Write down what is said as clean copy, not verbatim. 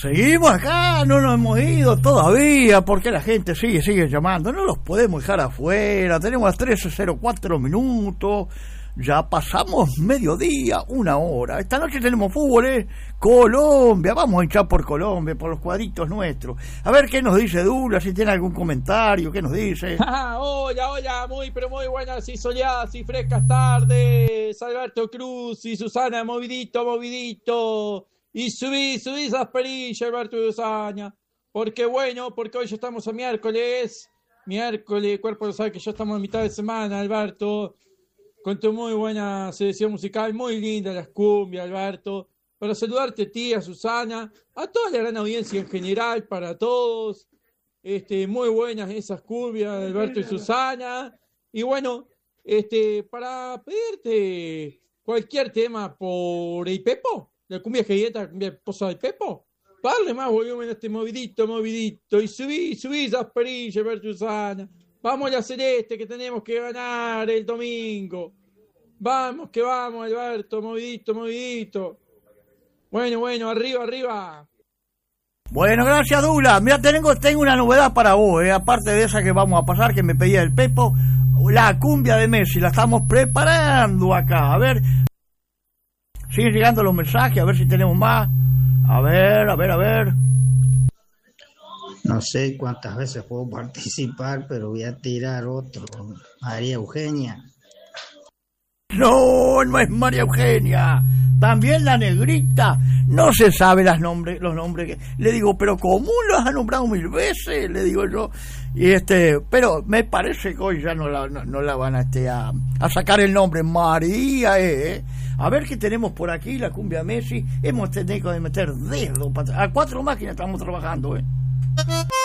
Seguimos acá, no nos hemos ido todavía, porque la gente sigue llamando, no los podemos dejar afuera, tenemos las 13:04 minutos, ya pasamos mediodía, 1 hora, esta noche tenemos fútbol, Colombia, vamos a hinchar por Colombia, por los cuadritos nuestros, a ver qué nos dice Dula, si tiene algún comentario, qué nos dice. Hola, muy buenas y soleadas y frescas tardes, Alberto Cruz y Susana, movidito. Y subí esas perillas, Alberto de Usaña. Porque hoy ya estamos a miércoles, cuerpo lo sabe que ya estamos a mitad de semana, Alberto. Con tu muy buena selección musical, muy linda las cumbias, Alberto. Para saludarte, tía Susana, a toda la gran audiencia en general, para todos. Muy buenas esas cumbias, Alberto y Susana. Y bueno, para pedirte cualquier tema por el Pepo. La cumbia galleta, la cumbia posa de Pepo. Darle más volumen a este movidito. Y subí esas perillas, Alberto Susana. Vamos a la celeste que tenemos que ganar el domingo. Vamos, Alberto, movidito. Bueno, arriba. Bueno, gracias, Dula. Mira, tengo una novedad para vos, aparte de esa que vamos a pasar, que me pedía el Pepo. La cumbia de Messi, la estamos preparando acá. A ver. Siguen llegando los mensajes, a ver si tenemos más. A ver. No sé cuántas veces puedo participar, pero voy a tirar otro. María Eugenia. No es María Eugenia. También la negrita. No se sabe los nombres que... Le digo, pero ¿cómo los ha nombrado 1000 veces? Le digo yo. Y pero me parece que hoy ya no la van a sacar el nombre. María, A ver qué tenemos por aquí, la cumbia Messi. Hemos tenido que meter dedo. A 4 máquinas estamos trabajando,